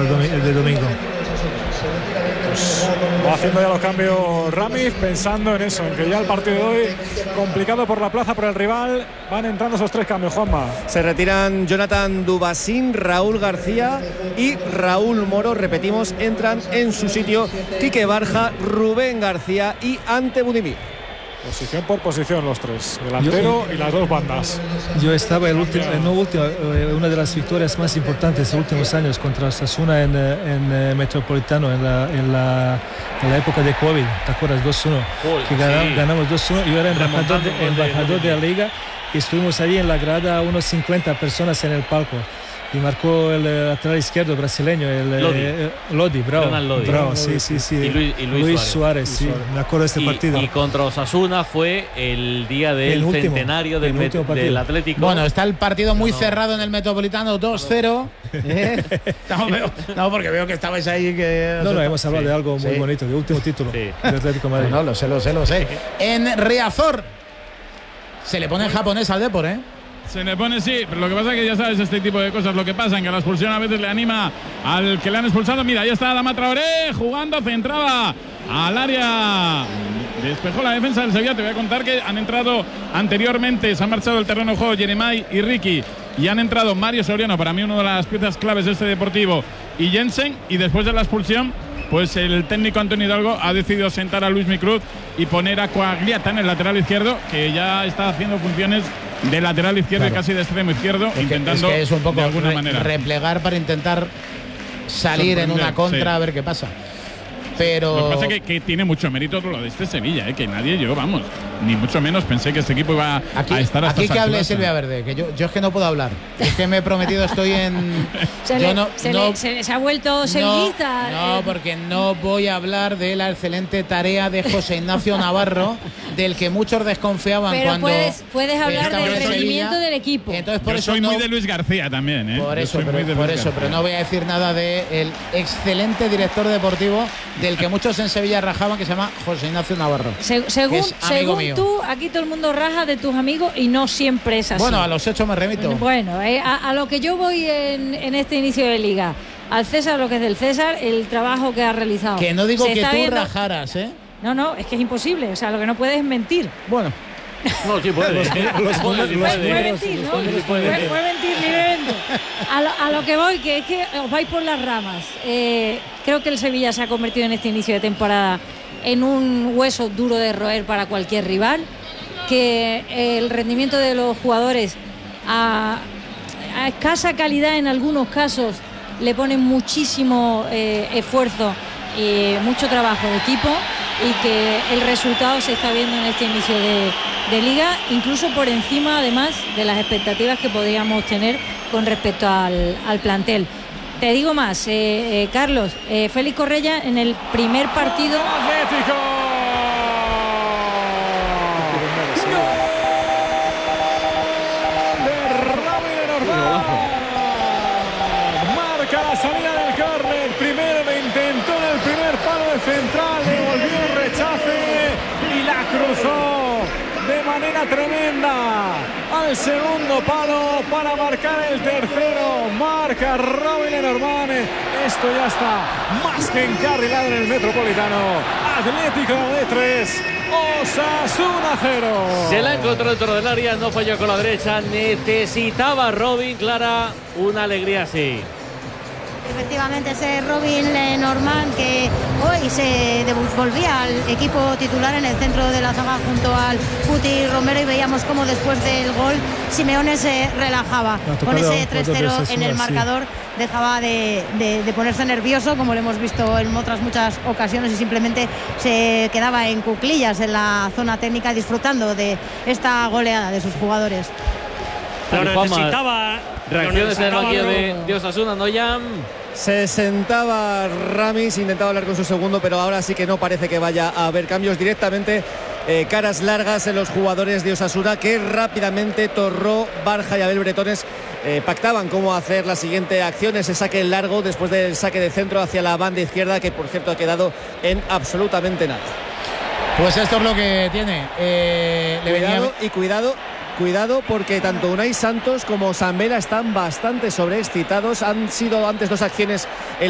de domingo. Pues va haciendo ya los cambios Ramis, pensando en eso, en que ya el partido de hoy complicado por la plaza, por el rival. Van entrando esos 3 cambios, Juanma. Se retiran Jonathan Dubasín, Raúl García y Raúl Moro. Repetimos, entran en su sitio Quique Barja, Rubén García y Ante Budimir. Posición por posición los 3, delantero y las 2 bandas. Yo estaba una de las victorias más importantes de los últimos años contra Osasuna en Metropolitano en la época de COVID. ¿Te acuerdas? 2-1. Que ganamos 2-1. Yo era embajador de la liga y estuvimos allí en la grada, unos 50 personas en el palco. Y marcó el lateral izquierdo brasileño, Lodi, bravo, sí. Y Luis Suárez, sí. Me acuerdo de este partido. Y contra Osasuna fue el día del centenario del Atlético. Bueno, está el partido muy cerrado en el Metropolitano, 2-0. No, porque veo que estabais ahí. No, hemos hablado de algo muy bonito, de último título del Atlético de Madrid. No, lo sé. En Riazor se le pone en japonés al Depor, ¿eh? Se le pone, sí, pero lo que pasa es que ya sabes este tipo de cosas, lo que pasa en que la expulsión a veces le anima al que le han expulsado. Mira, ahí está Adama Traoré jugando, centraba al área, despejó la defensa del Sevilla. Te voy a contar que han entrado anteriormente, se han marchado del terreno de juego Jeremai y Ricky, y han entrado Mario Soriano, para mí una de las piezas claves de este Deportivo, y Jensen, y después de la expulsión pues el técnico Antonio Hidalgo ha decidido sentar a Luis Micruz y poner a Coagliata en el lateral izquierdo, que ya está haciendo funciones de lateral izquierdo, claro, y casi de extremo izquierdo, intentando es un poco de alguna manera replegar para intentar salir en una contra, a ver qué pasa. Pero lo que pasa es que tiene mucho mérito lo de este Sevilla, que nadie, yo vamos, ni mucho menos pensé que este equipo iba a estar hasta aquí que hable Silvia Verde, que yo es que no puedo hablar, es que me he prometido, estoy en se ha vuelto sevillista. No, porque no voy a hablar de la excelente tarea de José Ignacio Navarro, del que muchos desconfiaban. Pero cuando puedes hablar del rendimiento del equipo. Entonces, por yo eso soy muy de Luis García también, ¿eh? Por eso, pero no voy a decir nada del excelente director deportivo del que muchos en Sevilla rajaban, que se llama José Ignacio Navarro. Según tú, aquí todo el mundo raja de tus amigos y no siempre es así. Bueno, a los hechos me remito. Bueno, a lo que yo voy en este inicio de liga, al César lo que es del César, el trabajo que ha realizado. Que no digo que tú rajaras, ¿eh? No, es que es imposible, o sea, lo que no puedes es mentir. Bueno. No, sí puede. Puede mentir, ¿no? Puede mentir libremente. A lo que voy, que es que os vais por las ramas. Creo que el Sevilla se ha convertido en este inicio de temporada en un hueso duro de roer para cualquier rival, que el rendimiento de los jugadores a escasa calidad en algunos casos le ponen muchísimo esfuerzo y mucho trabajo de equipo, y que el resultado se está viendo en este inicio de liga, incluso por encima además de las expectativas que podríamos tener con respecto al plantel. Te digo más, Carlos, Félix Correia en el primer partido Atlético. Marca la salida del córner, primero lo intentó en el primer palo de central, devolvió el rechace y la cruzó de manera tremenda al segundo palo para marcar el tercero. Marca Robin Lenormand. Esto ya está más que encarrilado en el Metropolitano. Atlético de 3, Osasuna 0. Se la encontró dentro del área, no falló con la derecha. Necesitaba Robin, Clara, una alegría así. Efectivamente, ese Robin Lenormand que hoy se volvía al equipo titular en el centro de la zaga junto al Puti Romero, y veíamos cómo después del gol Simeone se relajaba con ese 3-0 en el marcador. Dejaba de ponerse nervioso, como lo hemos visto en otras muchas ocasiones, y simplemente se quedaba en cuclillas en la zona técnica disfrutando de esta goleada de sus jugadores. Lo necesitaba. Reacciones en el banquillo de Osasuna, ¿no, Jan? Se sentaba Ramis, intentaba hablar con su segundo, pero ahora sí que no parece que vaya a haber cambios directamente. Caras largas en los jugadores de Osasuna, que rápidamente Torró, Barja y Abel Bretones pactaban cómo hacer la siguiente acción, ese saque largo después del saque de centro hacia la banda izquierda, que por cierto ha quedado en absolutamente nada. Pues esto es lo que tiene. Cuidado, porque tanto Unai Santos como Sambela están bastante sobreexcitados. Han sido antes dos acciones